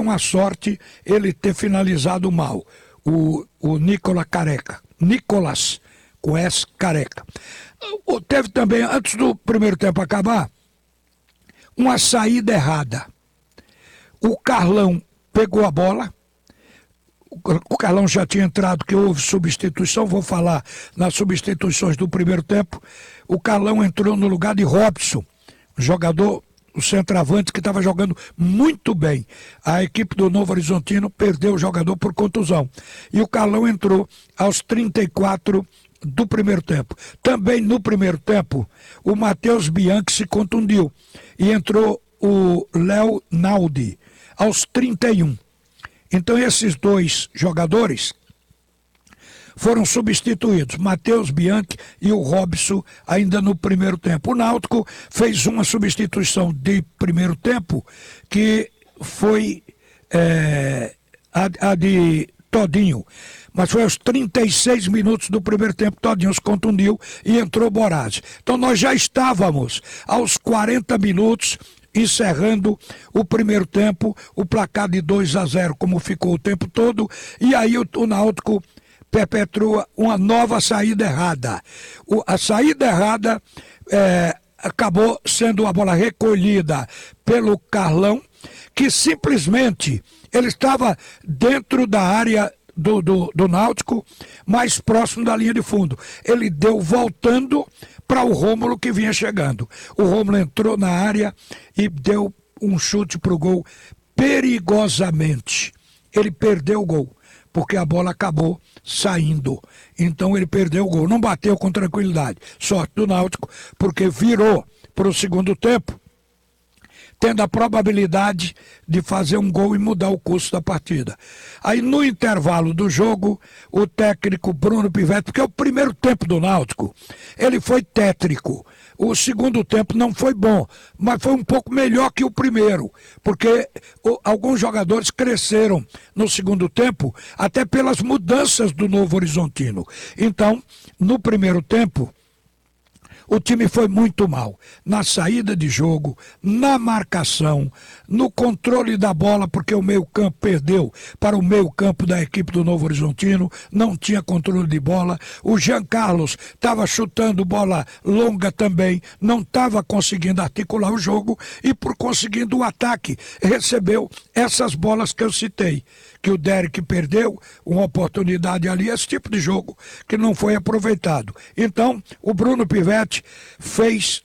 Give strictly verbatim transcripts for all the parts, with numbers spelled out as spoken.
uma sorte ele ter finalizado mal, o, o Nicolas Careca, Nicolas, com S, Careca. Teve também, antes do primeiro tempo acabar, uma saída errada. O Carlão pegou a bola, o Carlão já tinha entrado, que houve substituição, vou falar nas substituições do primeiro tempo. O Carlão entrou no lugar de Robson, jogador, o centroavante que estava jogando muito bem. A equipe do Novo Horizontino perdeu o jogador por contusão. E o Carlão entrou aos trinta e quatro do primeiro tempo. Também no primeiro tempo, o Matheus Bianchi se contundiu e entrou o Léo Naldi aos trinta e um. Então esses dois jogadores foram substituídos, Matheus Bianchi e o Robson, ainda no primeiro tempo. O Náutico fez uma substituição de primeiro tempo, que foi é, a, a de Todinho. Mas foi aos trinta e seis minutos do primeiro tempo, Todinho se contundiu e entrou Borazzi. Então nós já estávamos aos quarenta minutos, encerrando o primeiro tempo, o placar de dois a zero, como ficou o tempo todo, e aí o, o Náutico perpetua uma nova saída errada. O, a saída errada é, acabou sendo a bola recolhida pelo Carlão, que simplesmente ele estava dentro da área do, do, do Náutico, mais próximo da linha de fundo. Ele deu voltando para o Rômulo, que vinha chegando. O Rômulo entrou na área e deu um chute para o gol perigosamente. Ele perdeu o gol, porque a bola acabou saindo. Então ele perdeu o gol. Não bateu com tranquilidade. Sorte do Náutico, porque virou para o segundo tempo, tendo a probabilidade de fazer um gol e mudar o curso da partida. Aí no intervalo do jogo, o técnico Bruno Pivetti, porque o primeiro tempo do Náutico, ele foi tétrico. O segundo tempo não foi bom, mas foi um pouco melhor que o primeiro, porque o, alguns jogadores cresceram no segundo tempo, até pelas mudanças do Novo Horizontino. Então, no primeiro tempo, o time foi muito mal, na saída de jogo, na marcação, no controle da bola, porque o meio-campo perdeu para o meio-campo da equipe do Novo Horizontino, não tinha controle de bola. O Jean Carlos estava chutando bola longa também, não estava conseguindo articular o jogo e, por conseguindo o ataque, recebeu essas bolas que eu citei, que o Derek perdeu, uma oportunidade ali, esse tipo de jogo que não foi aproveitado. Então, o Bruno Pivetti fez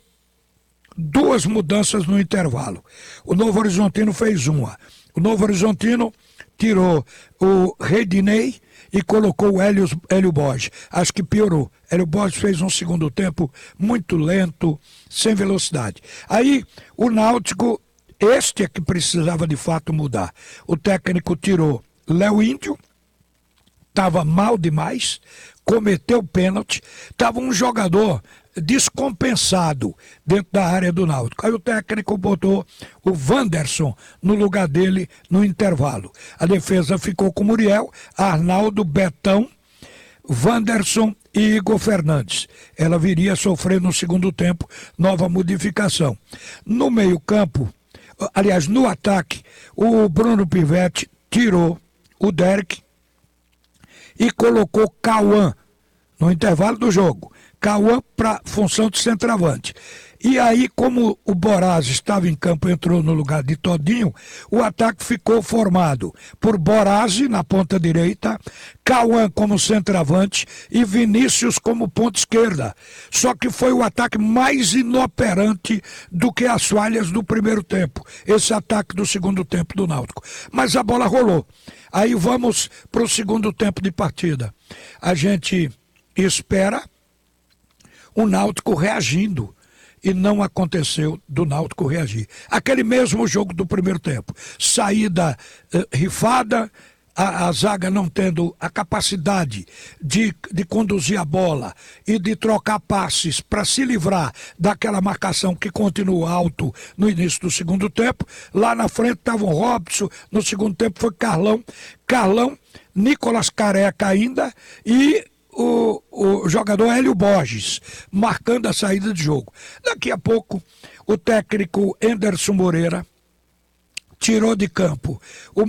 duas mudanças no intervalo. O Novo Horizontino fez uma. O Novo Horizontino tirou o Redinei e colocou o Hélio, Hélio Borges. Acho que piorou. Hélio Borges fez um segundo tempo muito lento, sem velocidade. Aí o Náutico, este é que precisava de fato mudar. O técnico tirou Léo Índio, estava mal demais, cometeu pênalti, estava um jogador descompensado dentro da área do Náutico. Aí o técnico botou o Wanderson no lugar dele no intervalo. A defesa ficou com Muriel, Arnaldo, Betão, Wanderson e Igor Fernandes. Ela viria a sofrer no segundo tempo nova modificação. No meio-campo, aliás, no ataque, o Bruno Pivetti tirou o Derek e colocou Cauã no intervalo do jogo. Cauã para função de centroavante. E aí, como o Borazzi estava em campo e entrou no lugar de Todinho, o ataque ficou formado por Borazzi na ponta direita, Cauã como centroavante e Vinícius como ponta esquerda. Só que foi o ataque mais inoperante do que as falhas do primeiro tempo, esse ataque do segundo tempo do Náutico. Mas a bola rolou. Aí vamos para o segundo tempo de partida. A gente espera o Náutico reagindo. E não aconteceu do Náutico reagir. Aquele mesmo jogo do primeiro tempo. Saída eh, rifada, a, a zaga não tendo a capacidade de, de conduzir a bola e de trocar passes para se livrar daquela marcação que continua alto no início do segundo tempo. Lá na frente estava o Robson, no segundo tempo foi Carlão. Carlão, Nicolas Careca ainda e O, o jogador Hélio Borges, marcando a saída de jogo. Daqui a pouco, o técnico Enderson Moreira tirou de campo o